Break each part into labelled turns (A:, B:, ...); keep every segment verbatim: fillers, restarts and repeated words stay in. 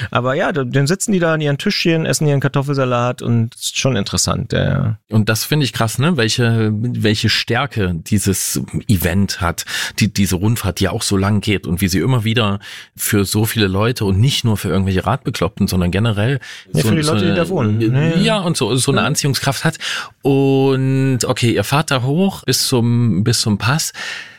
A: Aber ja, dann sitzen die da an ihren Tischchen, essen ihren Kartoffelsalat und ist schon interessant. Ja.
B: Und das finde ich krass, ne? Welche, welche Stärke dieses Event hat, die, diese Rundfahrt, die ja auch so lang geht und wie sie immer wieder für so viele Leute und nicht nur für irgendwelche Radbekloppten, sondern generell
A: ja,
B: so,
A: für die
B: so
A: Leute,
B: eine,
A: die da wohnen.
B: Ja, ja, und so, so eine Anziehungskraft hat. Und okay, ihr fahrt da hoch bis zum, bis zum Pass.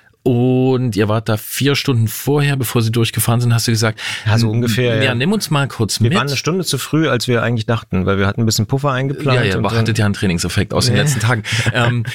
B: Und ihr wart da vier Stunden vorher, bevor sie durchgefahren sind, hast du gesagt.
A: Ja, so ungefähr.
B: Ja,
A: ja.
B: nimm uns mal kurz
A: wir
B: mit.
A: Wir waren eine Stunde zu früh, als wir eigentlich dachten, weil wir hatten ein bisschen Puffer eingeplant.
B: Ja, ja, aber hattet ja einen Trainingseffekt aus den letzten Tagen. ähm,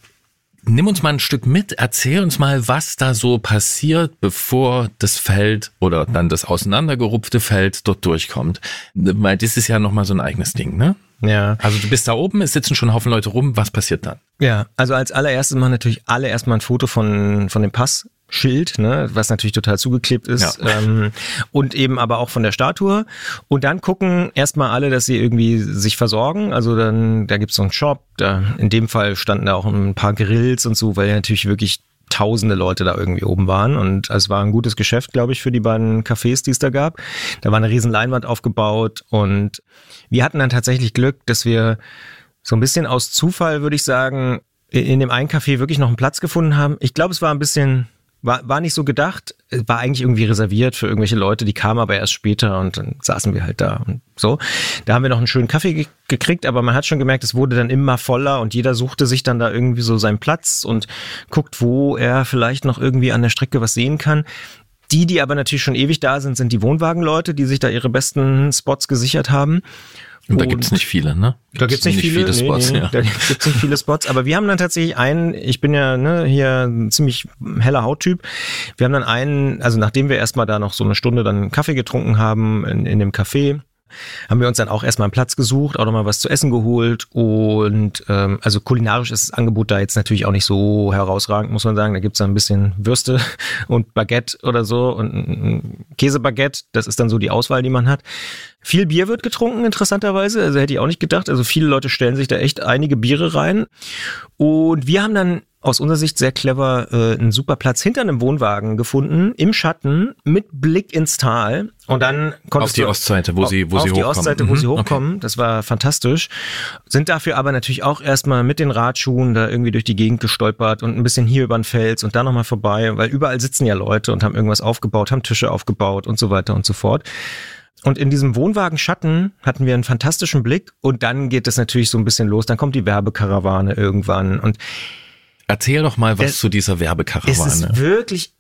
B: nimm uns mal ein Stück mit, erzähl uns mal, was da so passiert, bevor das Feld oder dann das auseinandergerupfte Feld dort durchkommt. Weil das ist ja nochmal so ein eigenes Ding, ne?
A: Ja.
B: Also du bist da oben, es sitzen schon ein Haufen Leute rum, was passiert dann?
A: Ja, also als allererstes machen natürlich alle erstmal ein Foto von, von dem Passschild, ne, was natürlich total zugeklebt ist, ja. ähm, und eben aber auch von der Statue. Und dann gucken erstmal alle, dass sie irgendwie sich versorgen. Also dann, da gibt's so einen Shop, da, in dem Fall standen da auch ein paar Grills und so, weil ja natürlich wirklich tausende Leute da irgendwie oben waren und es war ein gutes Geschäft, glaube ich, für die beiden Cafés, die es da gab. Da war eine riesen Leinwand aufgebaut und wir hatten dann tatsächlich Glück, dass wir so ein bisschen aus Zufall, würde ich sagen, in dem einen Café wirklich noch einen Platz gefunden haben. Ich glaube, es war ein bisschen, war, war nicht so gedacht, war eigentlich irgendwie reserviert für irgendwelche Leute, die kamen aber erst später und dann saßen wir halt da und so. Da haben wir noch einen schönen Kaffee ge- gekriegt, aber man hat schon gemerkt, es wurde dann immer voller und jeder suchte sich dann da irgendwie so seinen Platz und guckt, wo er vielleicht noch irgendwie an der Strecke was sehen kann. Die, die aber natürlich schon ewig da sind, sind die Wohnwagenleute, die sich da ihre besten Spots gesichert haben.
B: Und da gibt's nicht viele, ne?
A: Da gibt's nicht, nicht viele, viele Spots, nee, nee, ja. Da gibt's nicht viele Spots, aber wir haben dann tatsächlich einen, ich bin ja ne, hier ein ziemlich heller Hauttyp, wir haben dann einen, also nachdem wir erstmal da noch so eine Stunde dann Kaffee getrunken haben in, in dem Café, haben wir uns dann auch erstmal einen Platz gesucht, auch nochmal was zu essen geholt und ähm, also kulinarisch ist das Angebot da jetzt natürlich auch nicht so herausragend, muss man sagen. Da gibt's dann ein bisschen Würste und Baguette oder so und ein Käsebaguette, das ist dann so die Auswahl, die man hat. Viel Bier wird getrunken, interessanterweise, also hätte ich auch nicht gedacht. Also viele Leute stellen sich da echt einige Biere rein und wir haben dann aus unserer Sicht sehr clever äh, einen super Platz hinter einem Wohnwagen gefunden, im Schatten, mit Blick ins Tal. Und dann
B: auf die Ostseite, wo sie, wo
A: auf
B: sie
A: die
B: hochkommen.
A: Ostseite, wo
B: mhm,
A: sie hochkommen. Okay. Das war fantastisch. Sind dafür aber natürlich auch erstmal mit den Radschuhen da irgendwie durch die Gegend gestolpert und ein bisschen hier über den Fels und da nochmal vorbei, weil überall sitzen ja Leute und haben irgendwas aufgebaut, haben Tische aufgebaut und so weiter und so fort. Und in diesem Wohnwagenschatten hatten wir einen fantastischen Blick und dann geht es natürlich so ein bisschen los. Dann kommt die Werbekarawane irgendwann und
B: erzähl doch mal was es, zu dieser Werbekarawane.
A: Es ist wirklich,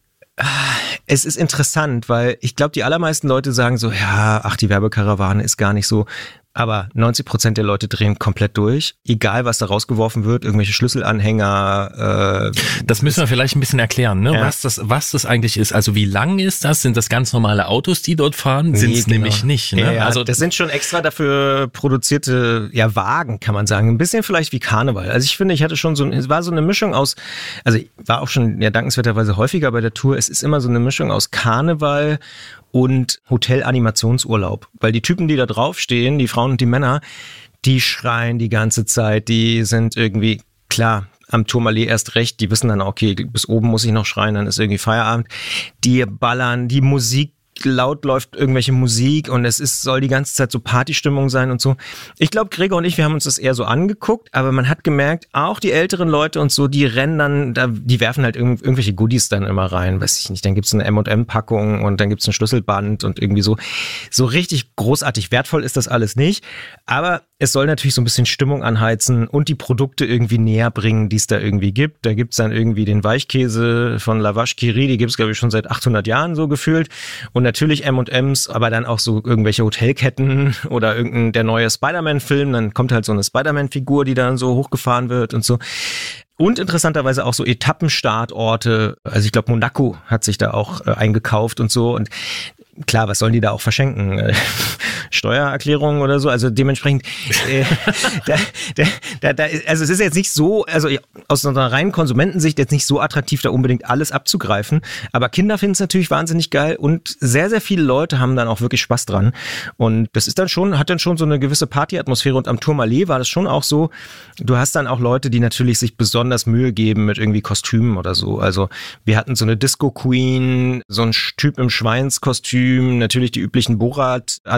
A: es ist interessant, weil ich glaube, die allermeisten Leute sagen so, ja, ach, die Werbekarawane ist gar nicht so. Aber neunzig Prozent der Leute drehen komplett durch, egal was da rausgeworfen wird, irgendwelche Schlüsselanhänger. Äh,
B: das müssen wir vielleicht ein bisschen erklären, ne? Ja. Was das, was das eigentlich ist. Also wie lang ist das? Sind das ganz normale Autos, die dort fahren? Sind es
A: nee,
B: nämlich
A: genau.
B: nicht. Ne?
A: Ja, ja,
B: also
A: das sind schon extra dafür produzierte ja Wagen, kann man sagen. Ein bisschen vielleicht wie Karneval. Also ich finde, ich hatte schon so, es war so eine Mischung aus, also ich war auch schon ja dankenswerterweise häufiger bei der Tour. Es ist immer so eine Mischung aus Karneval und Hotel-Animationsurlaub. Weil die Typen, die da draufstehen, die Frauen und die Männer, die schreien die ganze Zeit, die sind irgendwie, klar, am Tourmalet erst recht, die wissen dann, okay, bis oben muss ich noch schreien, dann ist irgendwie Feierabend. Die ballern, die Musik, laut läuft irgendwelche Musik und es ist, soll die ganze Zeit so Partystimmung sein und so. Ich glaube, Gregor und ich, wir haben uns das eher so angeguckt, aber man hat gemerkt, auch die älteren Leute und so, die rennen dann, da, die werfen halt irgendw- irgendwelche Goodies dann immer rein, weiß ich nicht, dann gibt's eine M und M-Packung und dann gibt's ein Schlüsselband und irgendwie so, so richtig großartig wertvoll ist das alles nicht, aber es soll natürlich so ein bisschen Stimmung anheizen und die Produkte irgendwie näher bringen, die es da irgendwie gibt. Da gibt's dann irgendwie den Weichkäse von La Vache qui rit, die gibt's glaube ich schon seit achthundert Jahren so gefühlt und natürlich M und M's, aber dann auch so irgendwelche Hotelketten oder irgendein der neue Spider-Man-Film, dann kommt halt so eine Spider-Man-Figur, die dann so hochgefahren wird und so. Und interessanterweise auch so Etappenstartorte, also ich glaube Monaco hat sich da auch äh, eingekauft und so und klar, was sollen die da auch verschenken? Steuererklärungen oder so, also dementsprechend äh, da, da, da, da, also es ist jetzt nicht so, also aus einer reinen Konsumentensicht jetzt nicht so attraktiv, da unbedingt alles abzugreifen, aber Kinder finden es natürlich wahnsinnig geil und sehr, sehr viele Leute haben dann auch wirklich Spaß dran und das ist dann schon, hat dann schon so eine gewisse Partyatmosphäre und am Tourmalet war das schon auch so, du hast dann auch Leute, die natürlich sich besonders Mühe geben mit irgendwie Kostümen oder so, also wir hatten so eine Disco Queen, so ein Typ im Schweinskostüm, natürlich die üblichen Borat